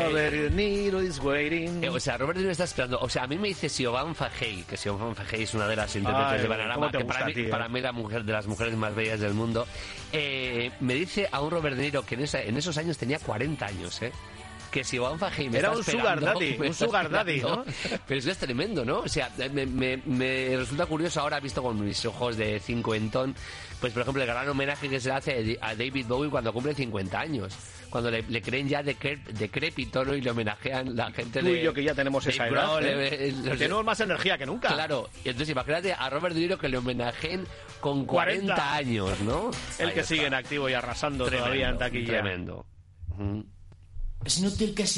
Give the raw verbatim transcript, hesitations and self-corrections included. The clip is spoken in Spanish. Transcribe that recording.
Robert De Niro is waiting. Eh, o sea, Robert De Niro está esperando. O sea, a mí me dice Siobhan Fahey, que Siobhan Fahey es una de las intérpretes Ay, de Bananarama, que para mí, ti, eh? para mí la mujer de las mujeres más bellas del mundo. Eh, me dice a un Robert De Niro que en, esa, en esos años tenía cuarenta años, ¿eh? Que si Siobhan Fahey me era está un esperando, sugar daddy, un sugar daddy, ¿no? Pero eso es tremendo, ¿no? O sea, me, me, me resulta curioso ahora, visto con mis ojos de cincuentón, pues por ejemplo el gran homenaje que se le hace a David Bowie cuando cumple cincuenta años, cuando le, le creen ya decrépito, ¿no? Y le homenajean la gente Tú de... y yo que ya tenemos esa edad, Bro, ¿eh? le, los, tenemos más energía que nunca. Claro, y entonces imagínate a Robert De Niro que le homenajeen con cuarenta, cuarenta años, ¿no? El Ahí que está. sigue en activo y arrasando Tremendo, todavía en taquilla. Tremendo. Mm. Es inútil que si